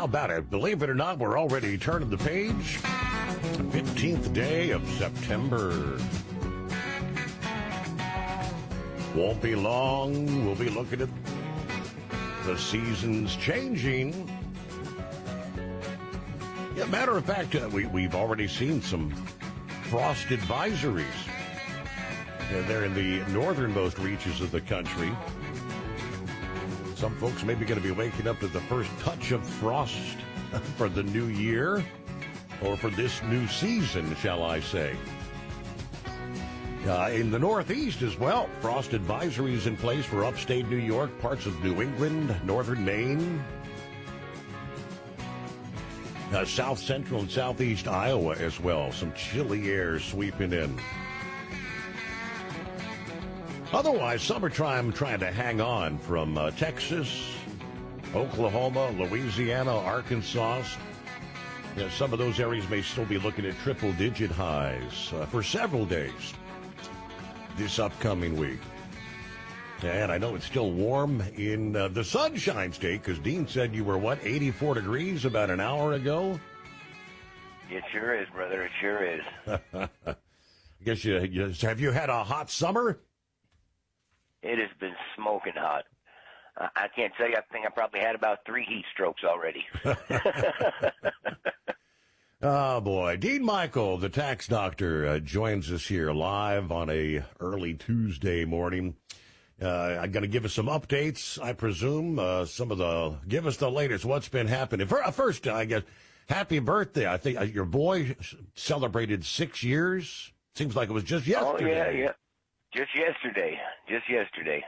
about it? Believe it or not, we're already turning the page. 15th day of September. Won't be long. We'll be looking at the seasons changing. Yeah, matter of fact, we've already seen some frost advisories. They're in the northernmost reaches of the country. Some folks may be going to be waking up to the first touch of frost for the new year, or for this new season, shall I say. In the Northeast as well, frost advisories in place for upstate New York, parts of New England, northern Maine, south central and southeast Iowa as well. Some chilly air sweeping in. Otherwise, summertime trying to hang on from Texas, Oklahoma, Louisiana, Arkansas. Yeah, some of those areas may still be looking at triple-digit highs for several days this upcoming week. And I know it's still warm in the Sunshine State, because Dean said you were, 84 degrees about an hour ago? It sure is, brother. It sure is. I guess have you had a hot summer? It has been smoking hot. I can't tell you, I think I probably had about 3 heat strokes already. Oh, boy. Dean Michael, the tax doctor, joins us here live on a early Tuesday morning. I'm going to give us some updates, I presume. Give us the latest. What's been happening? First, I guess, happy birthday. I think your boy celebrated 6 years. Seems like it was just yesterday. Oh, yeah. Just yesterday.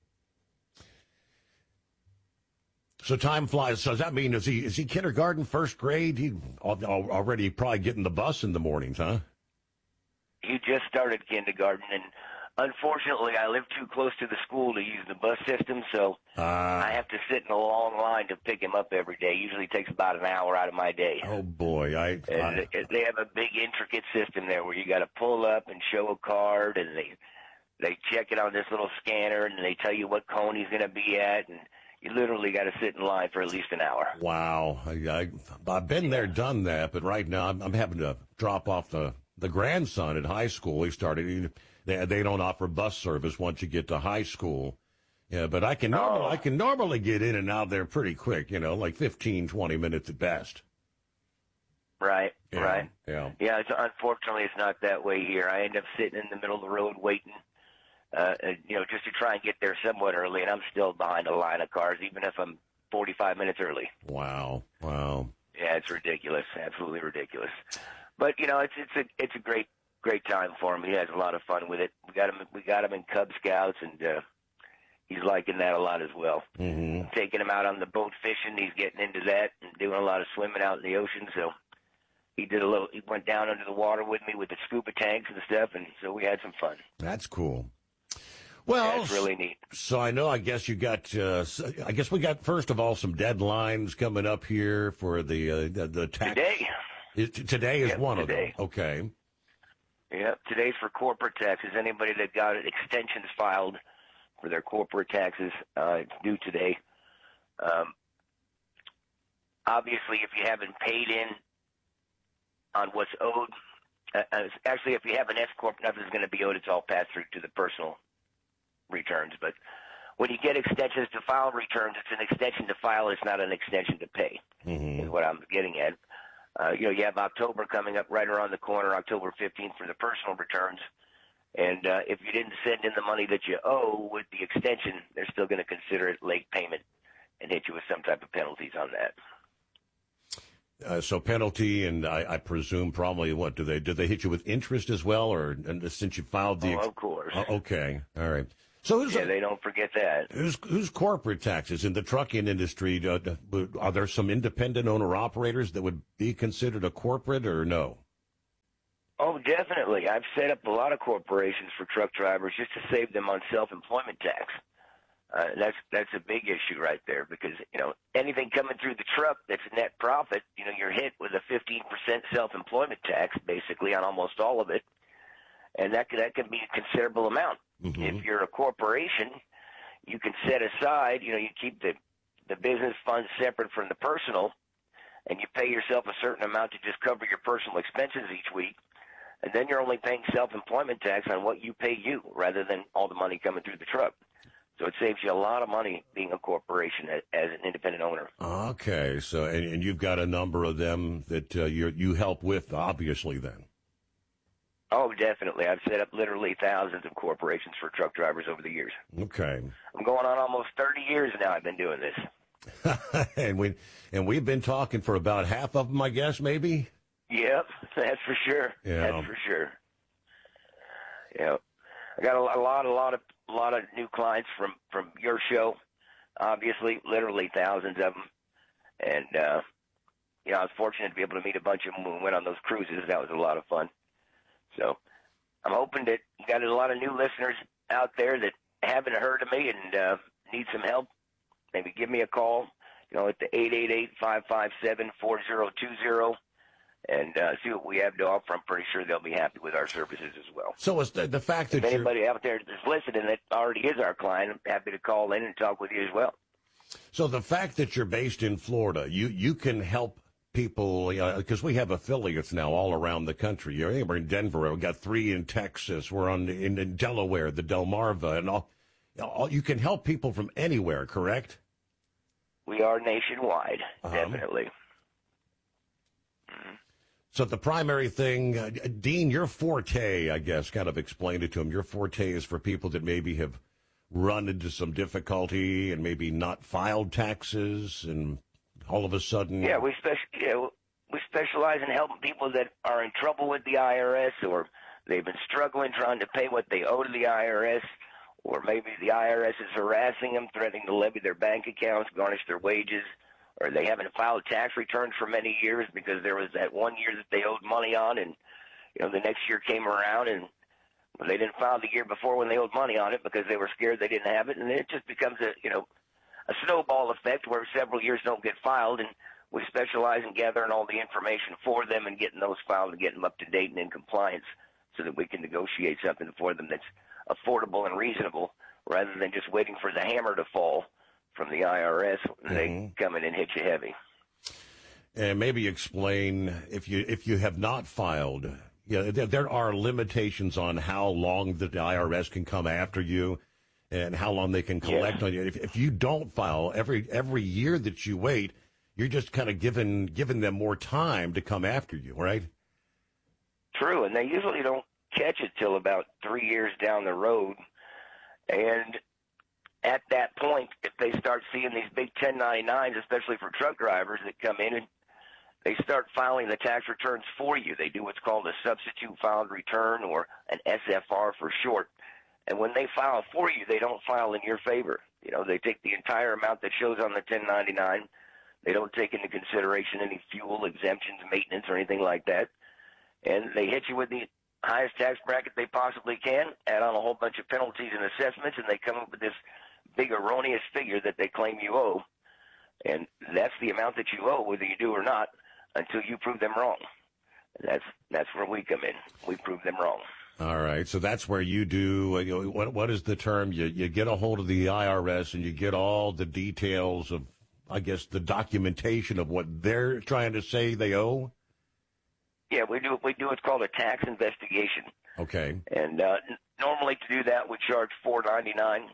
So time flies. So does that mean, is he kindergarten, first grade? He already probably getting the bus in the mornings, huh? He just started kindergarten, and unfortunately, I live too close to the school to use the bus system, so I have to sit in a long line to pick him up every day. Usually takes about an hour out of my day. Oh, boy. They have a big, intricate system there where you got to pull up and show a card, and they check it on this little scanner, and they tell you what cone he's going to be at, and you literally got to sit in line for at least an hour. Wow. I've been there, done that, but right now I'm having to drop off the grandson at high school. They don't offer bus service once you get to high school. Yeah, but I can normally get in and out there pretty quick, like 15, 20 minutes at best. Right, yeah, right. Yeah. Yeah, unfortunately, it's not that way here. I end up sitting in the middle of the road waiting, just to try and get there somewhat early, and I'm still behind a line of cars, even if I'm 45 minutes early. Wow. Yeah, it's ridiculous, absolutely ridiculous. But it's a great time for him. He has a lot of fun with it. We got him in Cub Scouts, and he's liking that a lot as well. Mm-hmm. Taking him out on the boat fishing, he's getting into that and doing a lot of swimming out in the ocean. So he went down under the water with me with the scuba tanks and stuff, and so we had some fun. That's cool. Well, that's really neat. So I guess you got. I guess we got, first of all, some deadlines coming up here for the tax. Today is one of them. Okay. Yeah, today's for corporate taxes. Anybody that got extensions filed for their corporate taxes, it's due today. Obviously, if you haven't paid in on what's owed, actually, if you have an S corp, nothing's going to be owed. It's all passed through to the personal returns. But when you get extensions to file returns, it's an extension to file. It's not an extension to pay. Mm-hmm. Is what I'm getting at. You have October coming up right around the corner, October 15th for the personal returns. And if you didn't send in the money that you owe with the extension, they're still going to consider it late payment and hit you with some type of penalties on that. So penalty, and I presume probably do they hit you with interest as well, and since you filed the? Of course. Okay, all right. So they don't forget that. Who's corporate taxes in the trucking industry? Are there some independent owner-operators that would be considered a corporate, or no? Oh, definitely. I've set up a lot of corporations for truck drivers just to save them on self-employment tax. That's a big issue right there, because anything coming through the truck that's a net profit, you're hit with a 15% self-employment tax basically on almost all of it, and that can be a considerable amount. Mm-hmm. If you're a corporation, you can set aside, you keep the business funds separate from the personal, and you pay yourself a certain amount to just cover your personal expenses each week, and then you're only paying self-employment tax on what you pay you rather than all the money coming through the truck. So it saves you a lot of money being a corporation as an independent owner. Okay, so and you've got a number of them that you help with, obviously, then. Oh, definitely. I've set up literally thousands of corporations for truck drivers over the years. Okay. I'm going on almost 30 years now I've been doing this. and we've been talking for about half of them, I guess, maybe? Yep, that's for sure. Yeah. That's for sure. Yeah. I got a lot of new clients from your show, obviously, literally thousands of them. And, I was fortunate to be able to meet a bunch of them when we went on those cruises. That was a lot of fun. So I'm hoping that you got a lot of new listeners out there that haven't heard of me and need some help. Maybe give me a call, at the 888-557-4020 and see what we have to offer. I'm pretty sure they'll be happy with our services as well. So it's the fact that if anybody out there that's listening that already is our client, I'm happy to call in and talk with you as well. So the fact that you're based in Florida, you can help people, because we have affiliates now all around the country. We're in Denver. We've got 3 in Texas. We're in Delaware, the Delmarva, and all. You can help people from anywhere, correct? We are nationwide, definitely. Mm-hmm. So the primary thing, Dean, your forte, I guess, kind of explain it to them. Your forte is for people that maybe have run into some difficulty and maybe not filed taxes, and all of a sudden. Yeah, we specialize in helping people that are in trouble with the IRS, or they've been struggling trying to pay what they owe to the IRS, or maybe the IRS is harassing them, threatening to levy their bank accounts, garnish their wages, or they haven't filed tax returns for many years because there was that one year that they owed money on, and the next year came around and they didn't file the year before when they owed money on it because they were scared they didn't have it, and it just becomes a snowball effect where several years don't get filed, and we specialize in gathering all the information for them and getting those filed and getting them up to date and in compliance so that we can negotiate something for them that's affordable and reasonable rather than just waiting for the hammer to fall from the IRS when they come in and hit you heavy. And maybe explain, if you have not filed, there are limitations on how long the IRS can come after you and how long they can collect on you. If you don't file every year that you wait, you're just kind of giving them more time to come after you, right? True, and they usually don't catch it till about 3 years down the road. And at that point, if they start seeing these big 1099s, especially for truck drivers that come in and they start filing the tax returns for you, they do what's called a substitute filed return, or an SFR for short. And when they file for you, they don't file in your favor. They take the entire amount that shows on the 1099. They don't take into consideration any fuel exemptions, maintenance, or anything like that. And they hit you with the highest tax bracket they possibly can, add on a whole bunch of penalties and assessments, and they come up with this big erroneous figure that they claim you owe. And that's the amount that you owe, whether you do or not, until you prove them wrong. That's where we come in. We prove them wrong. All right, so that's where you do, what is the term? You get a hold of the IRS and you get all the details of, I guess, the documentation of what they're trying to say they owe? Yeah, we do what's called a tax investigation. Okay. And normally to do that, we charge $499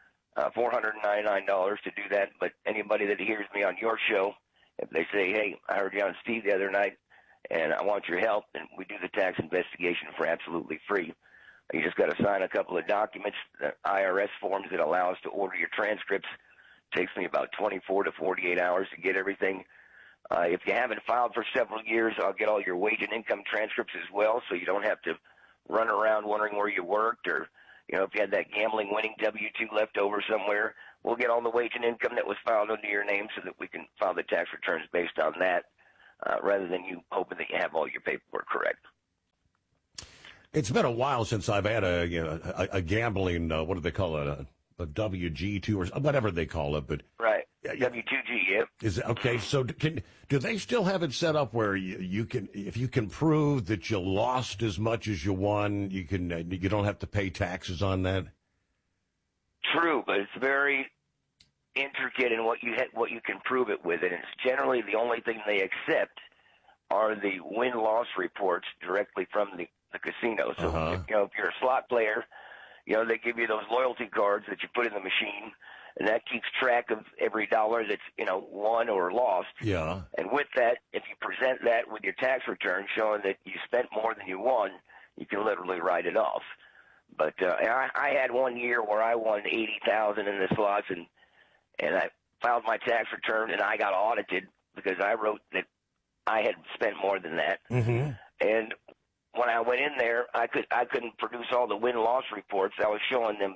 to do that. But anybody that hears me on your show, if they say, hey, I heard you on Steve the other night, and I want your help, and we do the tax investigation for absolutely free. You just got to sign a couple of documents, the IRS forms that allow us to order your transcripts. It takes me about 24 to 48 hours to get everything. If you haven't filed for several years, I'll get all your wage and income transcripts as well, so you don't have to run around wondering where you worked, or if you had that gambling winning W-2 left over somewhere. We'll get all the wage and income that was filed under your name so that we can file the tax returns based on that, rather than you hoping that you have all your paperwork correct. It's been a while since I've had a gambling, what do they call it, a WG2 or whatever they call it, but right, W2G, yeah. Is it, okay? So do they still have it set up where you can, if you can prove that you lost as much as you won, you don't have to pay taxes on that? True, but it's very intricate in what you can prove it with, and it's generally the only thing they accept are the win-loss reports directly from the casino. So, if you're a slot player, they give you those loyalty cards that you put in the machine, and that keeps track of every dollar that's, won or lost. Yeah. And with that, if you present that with your tax return showing that you spent more than you won, you can literally write it off. But I had one year where I won $80,000 in the slots, and I filed my tax return, and I got audited because I wrote that I had spent more than that. Mm-hmm. And when I went in there, I couldn't produce all the win-loss reports. I was showing them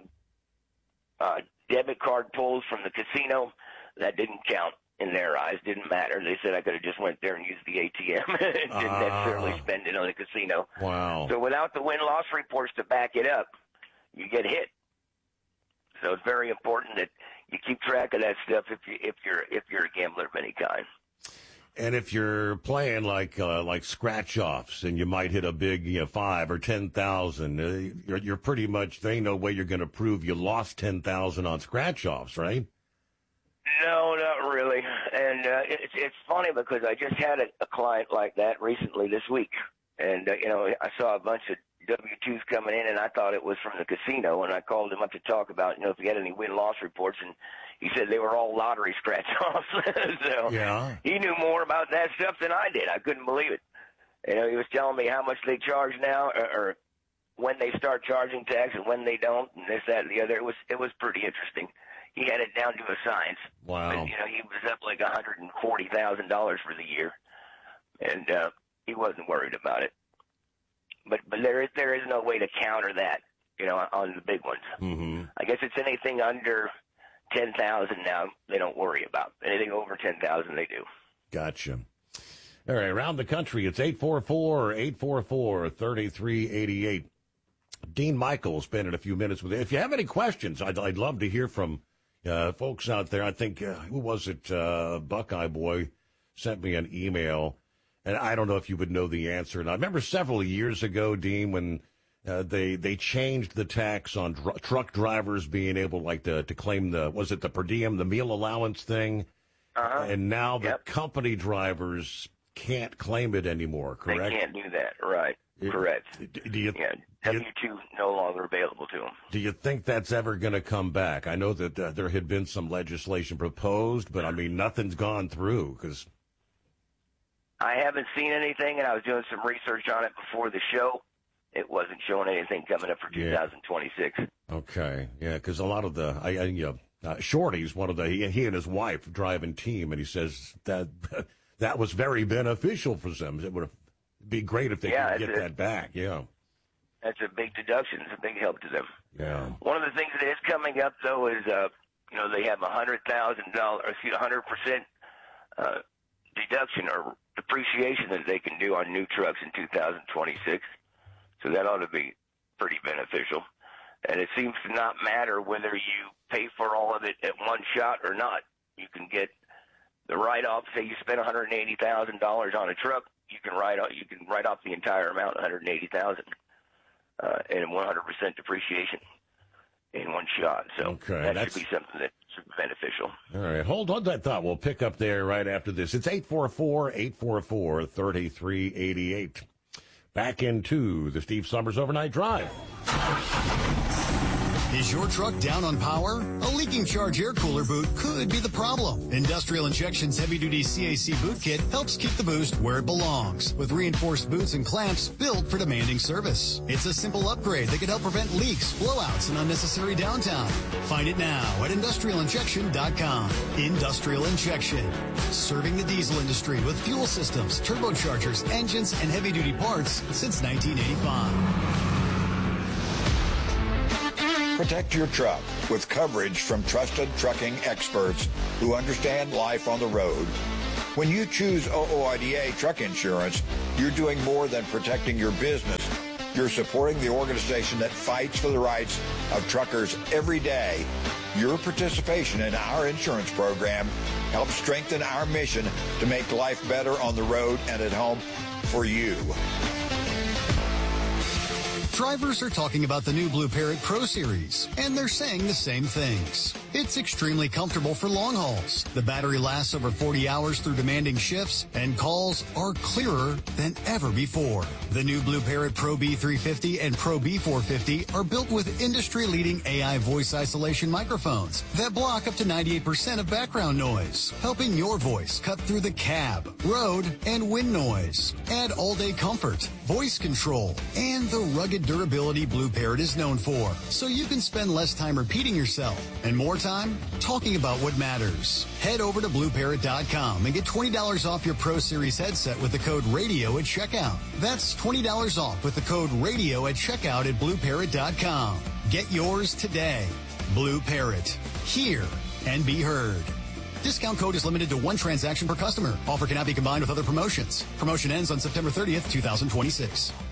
debit card pulls from the casino. That didn't count in their eyes. Didn't matter. They said I could have just went there and used the ATM. Didn't necessarily spend it on the casino. Wow. So without the win-loss reports to back it up, you get hit. So it's very important that you keep track of that stuff if you're a gambler of any kind. And if you're playing like scratch offs, and you might hit a big 5 or 10,000, you're pretty much, there ain't no way you're going to prove you lost 10,000 on scratch offs, right? No, not really. And it's funny because I just had a client like that recently this week, and I saw a bunch of W-2s coming in, and I thought it was from the casino, and I called him up to talk about if he had any win-loss reports, and he said they were all lottery scratch-offs. So yeah. He knew more about that stuff than I did. I couldn't believe it. He was telling me how much they charge now, or when they start charging tax and when they don't, and this, that, and the other. It was pretty interesting. He had it down to a science. Wow. But, he was up like $140,000 for the year, and he wasn't worried about it. But there is no way to counter that, on the big ones. Mm-hmm. I guess it's anything under 10,000 now they don't worry about. Anything over 10,000 they do. Gotcha. All right, around the country, it's 844-3388. Dean Michael spending a few minutes with you. If you have any questions, I'd love to hear from folks out there. I think, who was it? Buckeye Boy sent me an email, and I don't know if you would know the answer. And I remember several years ago, Dean, when they changed the tax on truck drivers being able to claim was it the per diem, the meal allowance thing? And now the company drivers can't claim it anymore, correct? They can't do that, right. Correct. W-2 no longer available to them. Do you think that's ever going to come back? I know that there had been some legislation proposed, but, nothing's gone through because I haven't seen anything, and I was doing some research on it before the show. It wasn't showing anything coming up for 2026. Okay, yeah, because a lot of the Shorty's one of he and his wife driving team, and he says that was very beneficial for them. It would be great if they could get that back. Yeah, that's a big deduction. It's a big help to them. Yeah. One of the things that is coming up though is they have $100% deduction or depreciation that they can do on new trucks in 2026. So that ought to be pretty beneficial. And it seems to not matter whether you pay for all of it at one shot or not. You can get the write-off. Say you spent $180,000 on a truck, you can write off the entire amount, $180,000, and 100% depreciation in one shot. So that should be something that's beneficial. All right, hold on that thought. We'll pick up there right after this. It's 844-3388. Back into the Steve Summers Overnight Drive. Is your truck down on power? A leaking charge air cooler boot could be the problem. Industrial Injection's heavy-duty CAC boot kit helps keep the boost where it belongs, with reinforced boots and clamps built for demanding service. It's a simple upgrade that can help prevent leaks, blowouts, and unnecessary downtime. Find it now at industrialinjection.com. Industrial Injection, serving the diesel industry with fuel systems, turbochargers, engines, and heavy-duty parts since 1985. Protect your truck with coverage from trusted trucking experts who understand life on the road. When you choose OOIDA truck insurance, you're doing more than protecting your business. You're supporting the organization that fights for the rights of truckers every day. Your participation in our insurance program helps strengthen our mission to make life better on the road and at home for you. Drivers are talking about the new Blue Parrot Pro Series, and they're saying the same things. It's extremely comfortable for long hauls. The battery lasts over 40 hours through demanding shifts, and calls are clearer than ever before. The new Blue Parrot Pro B350 and Pro B450 are built with industry-leading AI voice isolation microphones that block up to 98% of background noise, helping your voice cut through the cab, road, and wind noise. Add all-day comfort, voice control, and the rugged durability Blue Parrot is known for, so you can spend less time repeating yourself and more time talking about what matters. Head over to BlueParrot.com and get $20 off your Pro Series headset with the code RADIO at checkout. That's $20 off with the code RADIO at checkout at BlueParrot.com. Get yours today. Blue Parrot. Hear and be heard. Discount code is limited to one transaction per customer. Offer cannot be combined with other promotions. Promotion ends on September 30th, 2026.